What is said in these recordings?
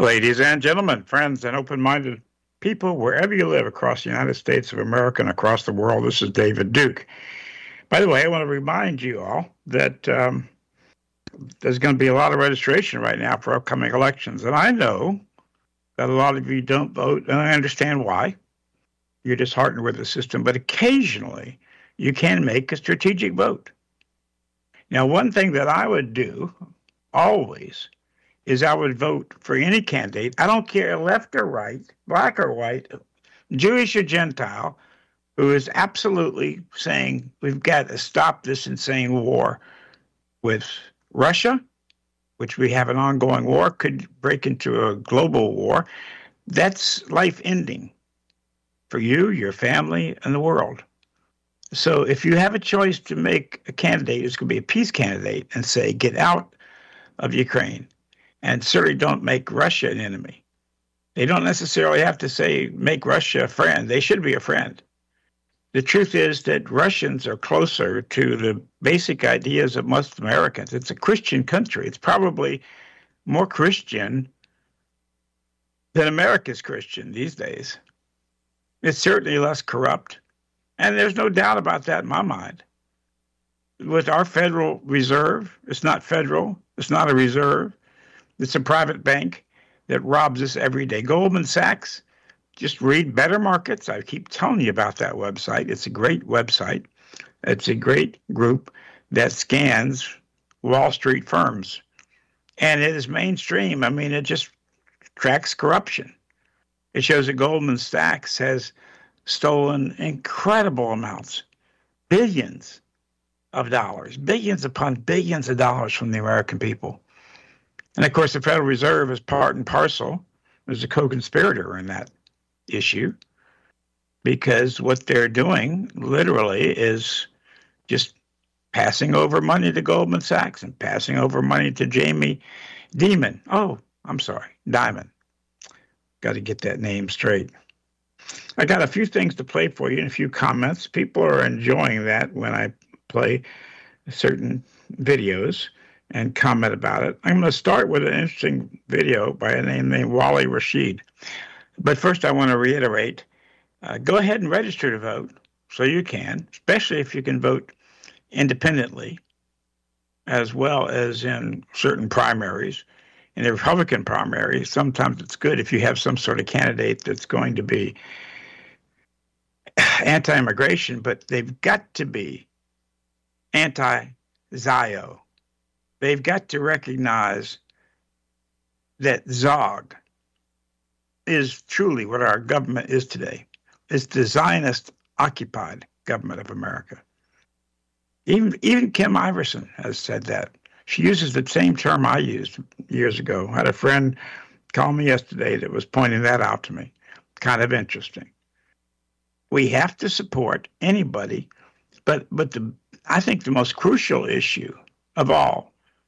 Ladies and gentlemen, friends, and open-minded people, wherever you live across the United States of America and across the world, this is David Duke. By the way, I want to remind you all that there's going to be a lot of registration right now for upcoming elections. And I know that a lot of you don't vote, and I understand why. You're disheartened with the system, but occasionally you can make a strategic vote. Now, one thing that I would do always is I would vote for any candidate. I don't care left or right, black or white, Jewish or Gentile, who is absolutely saying we've got to stop this insane war with Russia, which we have an ongoing war, could break into a global war. That's life-ending for you, your family, and the world. So if you have a choice to make a candidate who's going to be a peace candidate and say, get out of Ukraine, and certainly don't make Russia an enemy. They don't necessarily have to say, make Russia a friend. They should be a friend. The truth is that Russians are closer to the basic ideas of most Americans. It's a Christian country. It's probably more Christian than America's Christian these days. It's certainly less corrupt. And there's no doubt about that in my mind. With our Federal Reserve, it's not federal. It's not a reserve. It's a private bank that robs us every day. Goldman Sachs, just read Better Markets. I keep telling you about that website. It's a great website. It's a great group that scans Wall Street firms. And it is mainstream. I mean, it just tracks corruption. It shows that Goldman Sachs has stolen incredible amounts, billions of dollars, billions upon billions of dollars from the American people. And of course, the Federal Reserve is part and parcel, is a co-conspirator in that issue, because what they're doing literally is just passing over money to Goldman Sachs and passing over money to Jamie Dimon. Oh, I'm sorry, Dimon. Got to get that name straight. I got a few things to play for you and a few comments. People are enjoying that when I play certain videos and comment about it. I'm going to start with an interesting video by a name named Wally Rashid. But first, I want to reiterate, go ahead and register to vote so you can, especially if you can vote independently, as well as in certain primaries. In the Republican primary, sometimes it's good if you have some sort of candidate that's going to be anti-immigration, but they've got to be anti-Zio. They've got to recognize that Zog is truly what our government is today. It's the Zionist-occupied government of America. Even Kim Iverson has said that. She uses the same term I used years ago. I had a friend call me yesterday that was pointing that out to me. Kind of interesting. We have to support anybody, but I think the most crucial issue of all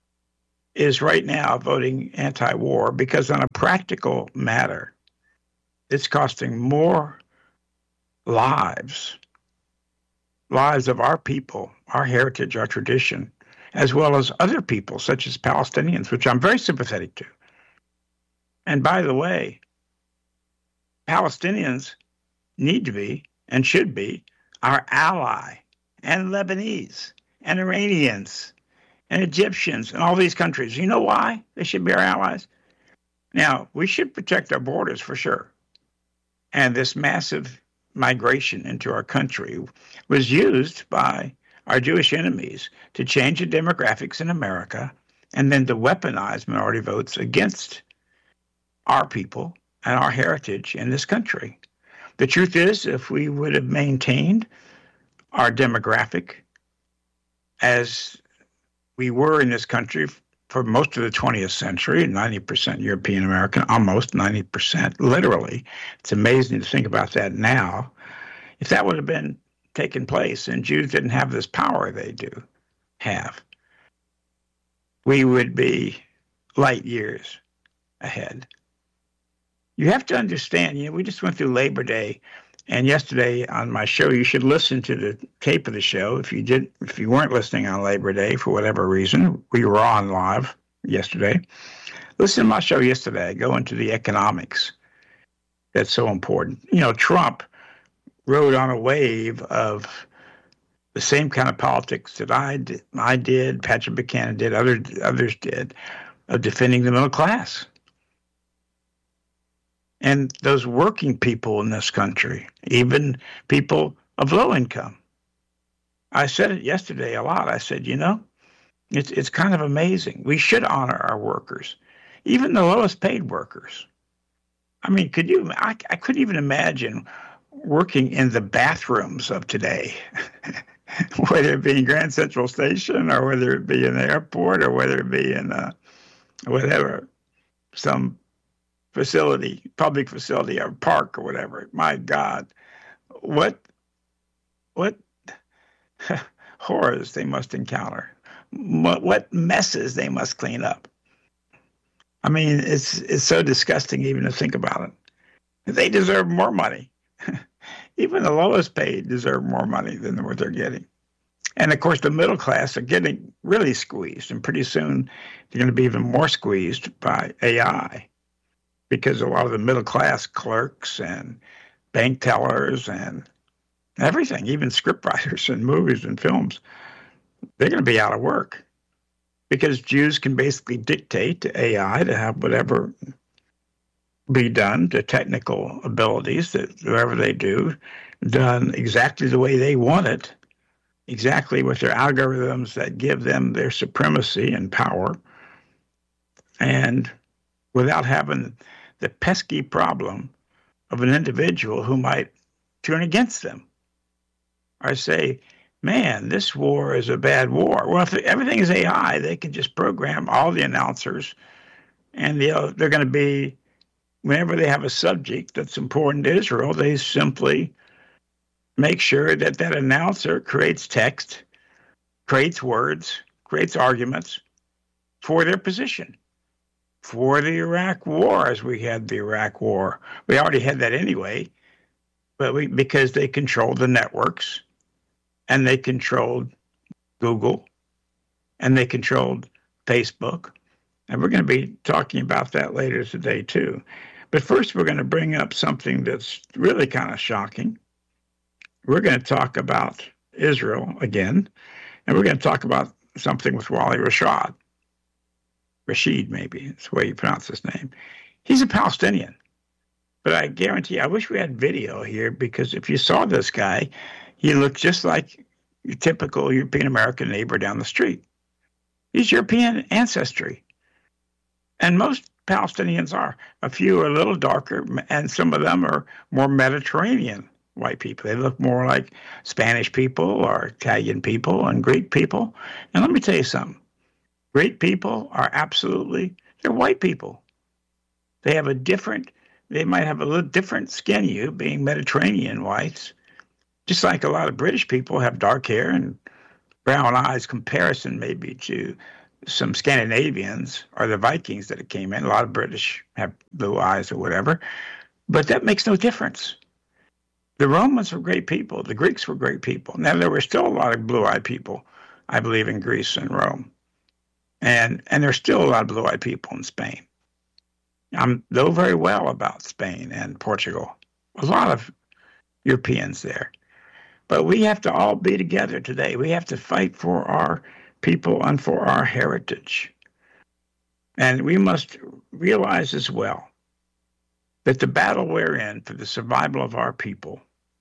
is right now voting anti-war, because on a practical matter, it's costing more lives of our people, our heritage, our tradition, as well as other people, such as Palestinians, which I'm very sympathetic to. And by the way, Palestinians need to be and should be our ally, and Lebanese, and Iranians, and Egyptians, and all these countries. You know why they should be our allies? Now, we should protect our borders for sure. And this massive migration into our country was used by our Jewish enemies to change the demographics in America and then to weaponize minority votes against our people and our heritage in this country. The truth is, if we would have maintained our demographic as we were in this country for most of the 20th century, 90% European American, almost 90%, literally. It's amazing to think about that now. If that would have been taken place and Jews didn't have this power they do have, we would be light years ahead. You have to understand, we just went through Labor Day, and yesterday on my show, you should listen to the tape of the show. If you weren't listening on Labor Day for whatever reason, we were on live yesterday. Listen to my show yesterday. I go into the economics that's so important. Trump rode on a wave of the same kind of politics that I did, Patrick Buchanan did, others did, of defending the middle class. And those working people in this country, even people of low income. I said it yesterday a lot. I said, it's kind of amazing. We should honor our workers, even the lowest paid workers. I mean, I couldn't even imagine working in the bathrooms of today, whether it be in Grand Central Station or whether it be in the airport or whether it be in whatever, some facility, public facility or park or whatever. My God, what horrors they must encounter. What messes they must clean up. I mean, it's so disgusting even to think about it. They deserve more money. Even the lowest paid deserve more money than what they're getting. And of course, the middle class are getting really squeezed, and pretty soon they're going to be even more squeezed by AI, because a lot of the middle class clerks and bank tellers and everything, even scriptwriters in movies and films, they're going to be out of work, because Jews can basically dictate to AI to have whatever be done, the technical abilities, that whatever they do, done exactly the way they want it, exactly with their algorithms that give them their supremacy and power, and without having the pesky problem of an individual who might turn against them or say, man, this war is a bad war. Well, if everything is AI, they can just program all the announcers, and they're going to be, whenever they have a subject that's important to Israel, they simply make sure that that announcer creates text, creates words, creates arguments for their position. For the Iraq War, as we had the Iraq War. We already had that anyway, but because they controlled the networks, and they controlled Google, and they controlled Facebook. And we're going to be talking about that later today, too. But first, we're going to bring up something that's really kind of shocking. We're going to talk about Israel again, and we're going to talk about something with Wally Rashid. Rashid, maybe, that's the way you pronounce his name. He's a Palestinian. But I guarantee, I wish we had video here, because if you saw this guy, he looked just like your typical European American neighbor down the street. He's European ancestry. And most Palestinians are. A few are a little darker, and some of them are more Mediterranean white people. They look more like Spanish people or Italian people and Greek people. And let me tell you something. Greek people are they're white people. They might have a little different skin hue, being Mediterranean whites, just like a lot of British people have dark hair and brown eyes, comparison maybe to some Scandinavians or the Vikings that came in. A lot of British have blue eyes or whatever, but that makes no difference. The Romans were great people. The Greeks were great people. Now, there were still a lot of blue-eyed people, I believe, in Greece and Rome. And there's still a lot of blue-eyed people in Spain. I know very well about Spain and Portugal. A lot of Europeans there. But we have to all be together today. We have to fight for our people and for our heritage. And we must realize as well that the battle we're in for the survival of our people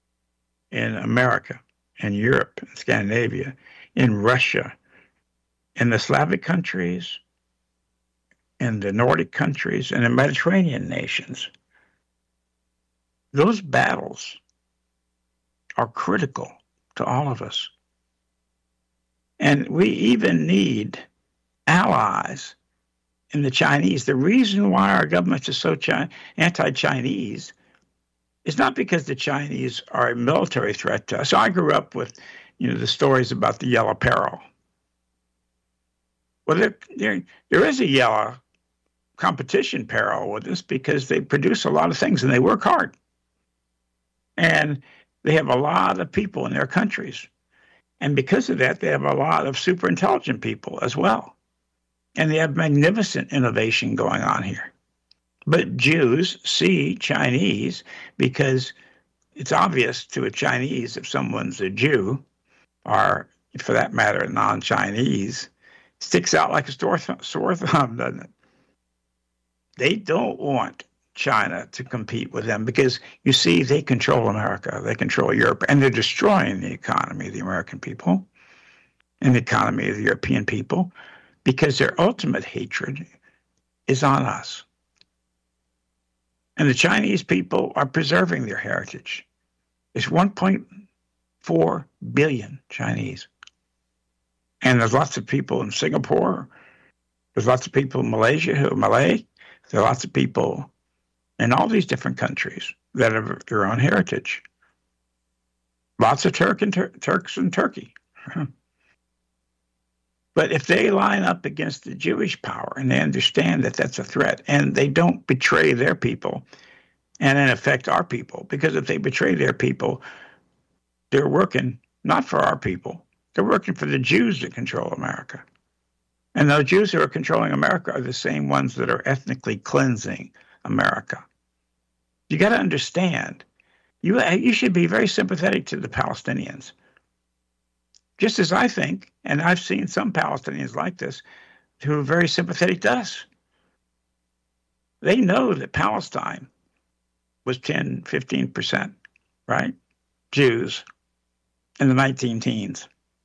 in America, in Europe, in Scandinavia, in Russia, in the Slavic countries, in the Nordic countries, and the Mediterranean nations, those battles are critical to all of us. And we even need allies in the Chinese. The reason why our government is so anti-Chinese is not because the Chinese are a military threat to us. So I grew up with, the stories about the yellow peril. Well, there is a yellow competition peril with us, because they produce a lot of things and they work hard. And they have a lot of people in their countries. And because of that, they have a lot of super intelligent people as well. And they have magnificent innovation going on here. But Jews see Chinese because it's obvious to a Chinese if someone's a Jew, or for that matter, a non-Chinese, sticks out like a sore thumb, doesn't it? They don't want China to compete with them because, you see, they control America, they control Europe, and they're destroying the economy of the American people and the economy of the European people because their ultimate hatred is on us. And the Chinese people are preserving their heritage. There's 1.4 billion Chinese. And there's lots of people in Singapore. There's lots of people in Malaysia who are Malay. There are lots of people in all these different countries that have their own heritage. Lots of Turks in Turkey. But if they line up against the Jewish power and they understand that that's a threat and they don't betray their people and in effect our people, because if they betray their people, they're working not for our people. They're working for the Jews that control America. And those Jews who are controlling America are the same ones that are ethnically cleansing America. You got to understand, you should be very sympathetic to the Palestinians. Just as I think, and I've seen some Palestinians like this, who are very sympathetic to us. They know that Palestine was 10, 15%, right? Jews in the 19-teens.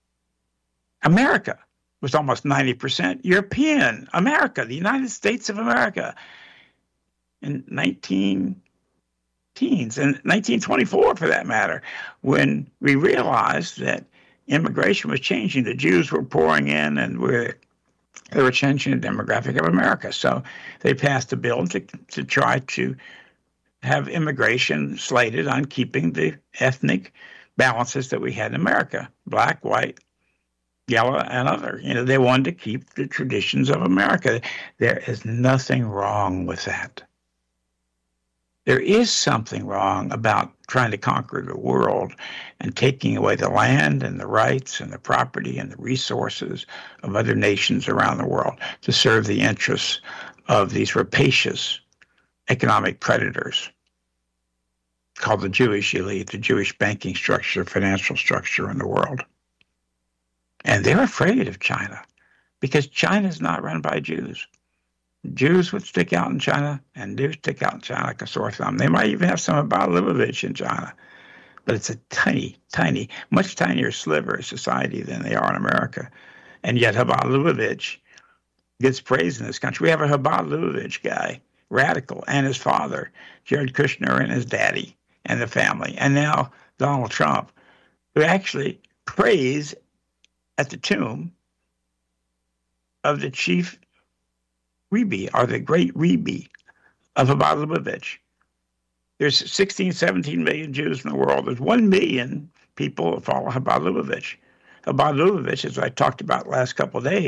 America was almost 90% European America, the United States of America, in 19-teens, and 1924 for that matter, when we realized that immigration was changing. The Jews were pouring in and they were changing the demographic of America. So they passed a bill to try to have immigration slated on keeping the ethnic balances that we had in America, black, white, yellow, and other. They wanted to keep the traditions of America. There is nothing wrong with that. There is something wrong about trying to conquer the world and taking away the land and the rights and the property and the resources of other nations around the world to serve the interests of these rapacious economic predators called the Jewish elite, the Jewish banking structure, financial structure in the world. And they're afraid of China because China is not run by Jews. Jews would stick out in China, and do stick out in China like a sore thumb. They might even have some about Leibovitch in China, but it's a tiny, tiny, much tinier sliver of society than they are in America. And yet Chabad Leibovitch gets praised in this country. We have a Chabad Leibovitch guy, radical, and his father, Jared Kushner, and his daddy, and the family, and now Donald Trump, who actually prays at the tomb of the chief Rebbe, or the great Rebbe of Chabad Leibovitch. There's 16, 17 million Jews in the world. There's 1 million people who follow Chabad Leibovitch. Chabad Leibovitch, as I talked about the last couple of days,